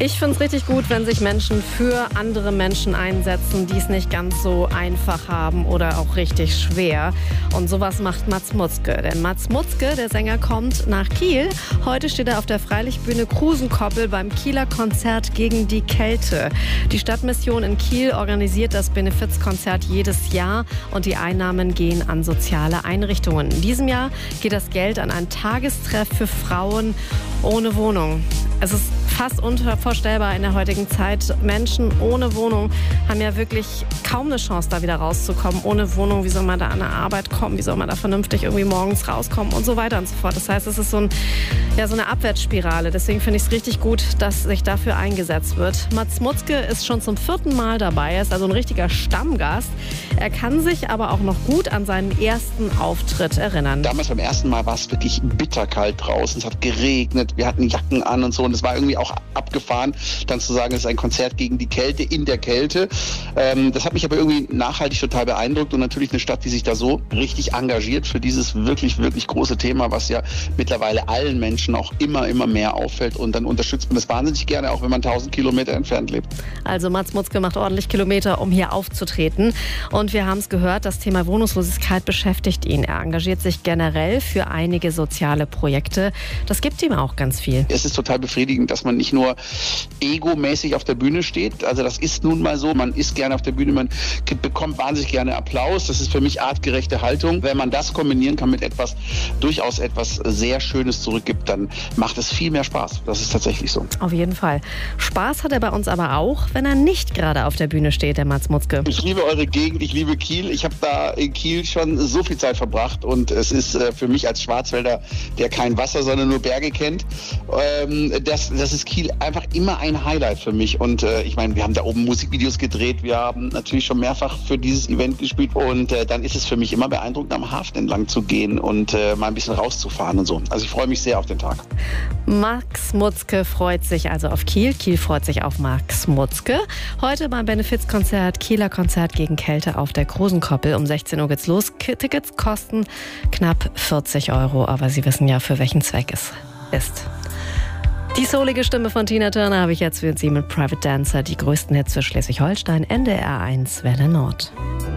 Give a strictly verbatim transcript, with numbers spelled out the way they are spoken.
Ich finde es richtig gut, wenn sich Menschen für andere Menschen einsetzen, die es nicht ganz so einfach haben oder auch richtig schwer. Und sowas macht Mats Mutzke. Denn Mats Mutzke, der Sänger, kommt nach Kiel. Heute steht er auf der Freilichtbühne Krusenkoppel beim Kieler Konzert gegen die Kälte. Die Stadtmission in Kiel organisiert das Benefizkonzert jedes Jahr und die Einnahmen gehen an soziale Einrichtungen. In diesem Jahr geht das Geld an einen Tagestreff für Frauen ohne Wohnung. Es ist fast unvorstellbar in der heutigen Zeit. Menschen ohne Wohnung haben ja wirklich kaum eine Chance, da wieder rauszukommen. Ohne Wohnung, wie soll man da an eine Arbeit kommen? Wie soll man da vernünftig irgendwie morgens rauskommen und so weiter und so fort. Das heißt, es ist so, ein, ja, so eine Abwärtsspirale. Deswegen finde ich es richtig gut, dass sich dafür eingesetzt wird. Mats Mutzke ist schon zum vierten Mal dabei. Er ist also ein richtiger Stammgast. Er kann sich aber auch noch gut an seinen ersten Auftritt erinnern. Damals beim ersten Mal war es wirklich bitterkalt draußen. Es hat geregnet, wir hatten Jacken an und so. Und es war irgendwie auch abgefahren, dann zu sagen, es ist ein Konzert gegen die Kälte in der Kälte. Ähm, das hat mich aber irgendwie nachhaltig total beeindruckt und natürlich eine Stadt, die sich da so richtig engagiert für dieses wirklich, wirklich große Thema, was ja mittlerweile allen Menschen auch immer, immer mehr auffällt und dann unterstützt man das wahnsinnig gerne, auch wenn man tausend Kilometer entfernt lebt. Also Mats Mutzke macht ordentlich Kilometer, um hier aufzutreten und wir haben es gehört, das Thema Wohnungslosigkeit beschäftigt ihn. Er engagiert sich generell für einige soziale Projekte. Das gibt ihm auch ganz viel. Es ist total befriedigend, dass man nicht nur egomäßig auf der Bühne steht. Also das ist nun mal so. Man ist gerne auf der Bühne, man bekommt wahnsinnig gerne Applaus. Das ist für mich artgerechte Haltung. Wenn man das kombinieren kann mit etwas, durchaus etwas sehr Schönes zurückgibt, dann macht es viel mehr Spaß. Das ist tatsächlich so. Auf jeden Fall. Spaß hat er bei uns aber auch, wenn er nicht gerade auf der Bühne steht, der Mats Mutzke. Ich liebe eure Gegend, ich liebe Kiel. Ich habe da in Kiel schon so viel Zeit verbracht und es ist für mich als Schwarzwälder, der kein Wasser, sondern nur Berge kennt, das, das ist Kiel einfach immer ein Highlight für mich. Und äh, ich meine, wir haben da oben Musikvideos gedreht, wir haben natürlich schon mehrfach für dieses Event gespielt und äh, dann ist es für mich immer beeindruckend, am Hafen entlang zu gehen und äh, mal ein bisschen rauszufahren und so. Also ich freue mich sehr auf den Tag. Mats Mutzke freut sich also auf Kiel. Kiel freut sich auf Mats Mutzke. Heute beim Benefizkonzert Kieler Konzert gegen Kälte auf der Krusenkoppel. Um sechzehn Uhr geht's los. Tickets kosten knapp vierzig Euro, aber Sie wissen ja, für welchen Zweck es ist. Die soulige Stimme von Tina Turner habe ich jetzt für Sie mit Private Dancer. Die größten Hits für Schleswig-Holstein, N D R eins, Welle Nord.